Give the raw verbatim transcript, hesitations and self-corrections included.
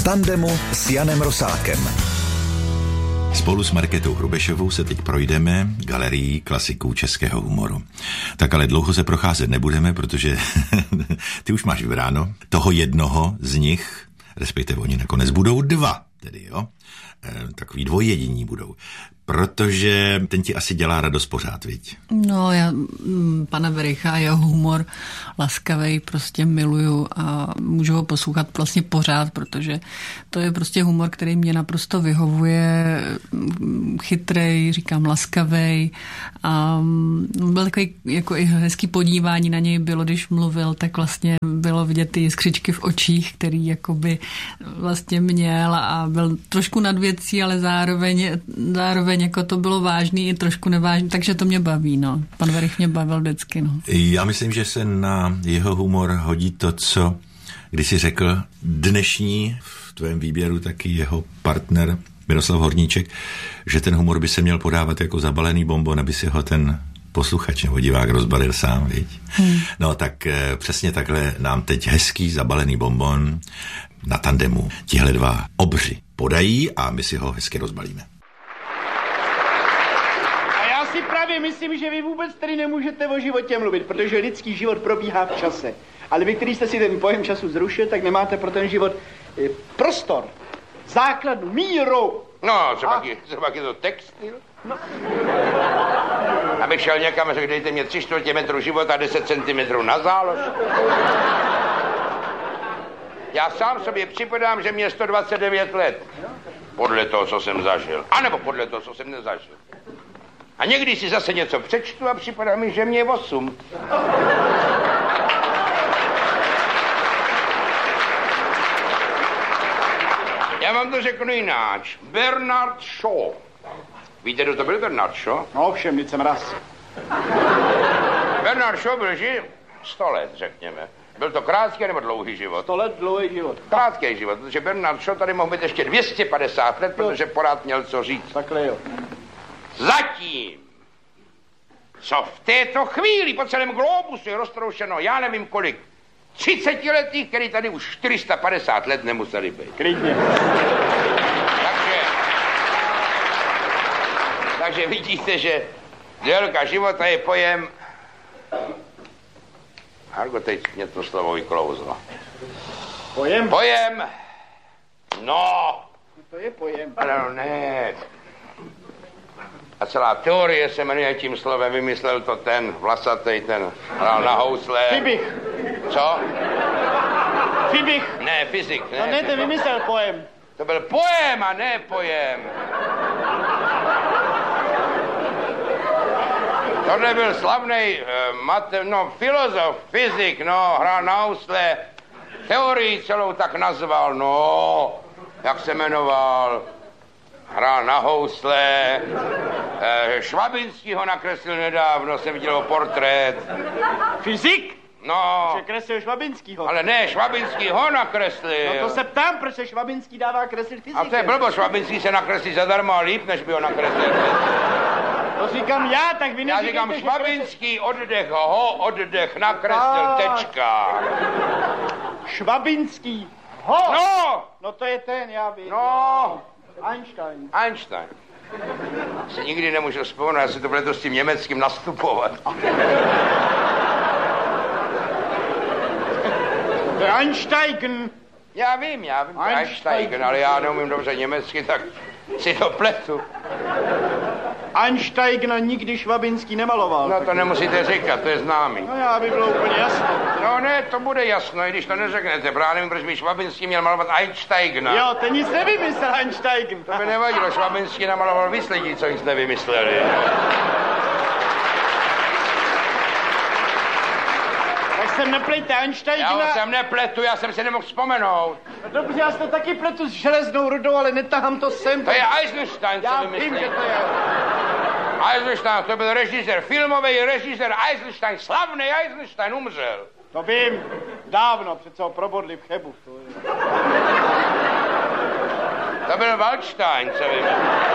tandemu s Janem Rosátkem. Spolu s Markétou Hrubešovou se teď projdeme galerií klasiků českého humoru. Tak ale dlouho se procházet nebudeme, protože ty už máš vybráno. Toho jednoho z nich, respektive oni nakonec budou dva, tedy jo, e, takový dvojjediní budou. Protože ten ti asi dělá radost pořád, viď? No, já pana Wericha a jeho humor laskavej prostě miluju a můžu ho poslouchat vlastně pořád, protože to je prostě humor, který mě naprosto vyhovuje, chytrej, říkám laskavej a byl takový jako i hezký podívání na něj bylo, když mluvil, tak vlastně bylo vidět ty jiskřičky v očích, který jakoby vlastně měl a byl trošku nad věcí, ale zároveň, zároveň jako to bylo vážný i trošku nevážný, takže to mě baví, no. Pan Werich mě bavil vždycky, no. Já myslím, že se na jeho humor hodí to, co když si řekl dnešní v tvém výběru taky jeho partner Miroslav Horníček, že ten humor by se měl podávat jako zabalený bonbon, aby si ho ten posluchač nebo divák rozbalil sám, viď? Hmm. No tak e, přesně takhle nám teď hezký zabalený bonbon na tandemu tihle dva obři podají a my si ho hezky rozbalíme. Si právě myslím, že vy vůbec tady nemůžete o životě mluvit, protože lidský život probíhá v čase. Ale vy, který jste si ten pojem času zrušil, tak nemáte pro ten život eh, prostor, základu, míru. No, třeba, a... je, třeba je to textil. No. Abych šel někam a řekl, dejte mě tři čtvrtě metru života a deset centimetrů na zálož. Já sám sobě připadám, že mě sto dvacet devět let. Podle toho, co jsem zažil. A nebo podle toho, co jsem nezažil. A někdy si zase něco přečtu a připadá mi, že mě je osm. Já vám to řeknu jináč. Bernard Shaw. Víte, kdo to byl Bernard Shaw? No ovšem, nic jsem raz. Bernard Shaw byl žil sto let, řekněme. Byl to krátký nebo dlouhý život? Sto let dlouhý život. Krátký život, protože Bernard Shaw tady mohl být ještě dvě stě padesát let, protože pořád měl co říct. Takhle jo. Zatím, co v této chvíli po celém globusu je roztroušeno, já nevím kolik, třicetiletých, který tady už čtyři sta padesát let nemuseli být. Klidně. Takže, takže vidíte, že délka života je pojem... Hargo, teď mě to slovo vyklouzlo. Pojem? Pojem... No. To je pojem. Ale ne... A celá teorie se jmenuje tím slovem, vymyslel to ten vlasatej, ten hrál na housle. Fibich. Co? Fibich. Ne, fyzik, ne. No ne, ten vymyslel pojem. To byl pojem a ne pojem. Tohle byl slavnej uh, mate, no, filozof, fyzik, no, hrál na housle. Teorii celou tak nazval, no, jak se jmenoval. Hrál na housle, e, Švabinský ho nakreslil nedávno, jsem viděl portrét. Fyzik? No. Že kreslil Švabinskýho. Ale ne, Švabinský ho nakreslil. No to se ptám, proč se Švabinský dává kreslit fyzikem. A to je blbo, Švabinský se nakreslí zadarmo a líp, než by ho nakreslil. To říkám já, tak vy Já říkám, Švabinský oddech ho, oddech nakreslil, tečka. Švabinský ho? No! No to je ten, já vím. No! Einstein. Einstein. Si nikdy nemůžu vzpomenout, já si to bude s tím německým nastupovat. To je Einsteigen. Já vím, já vím, Einstein. Einsteigen, ale já neumím dobře německy, tak si to pletu. Einsteigna nikdy Švabinský nemaloval. No to nemusíte říkat, to je známý. No já by bylo úplně jasno. No ne, to bude jasno, i když to neřeknete. Právě nevím, proč by Švabinský měl malovat Einsteigna. Jo, ten nic nevymyslel Einsteigen. To by nevadilo, Švabinský namaloval vyslidí, co nic nevymysleli. Tak jsem neplejte Einsteigna. Já ho jsem nepletu, já jsem si nemohl vzpomenout. No dobře, já se taky pletu s železnou rudou, ale netahám to sem. To je Eisenstein, co já vymyslí. vím, že to je. Eisenstein, to byl režisér, filmový režisér Eisenstein, slavný Eisenstein umřel. To vím, dávno, přece ho probodli v Chebu. To, je... to byl Waldstein, co vím.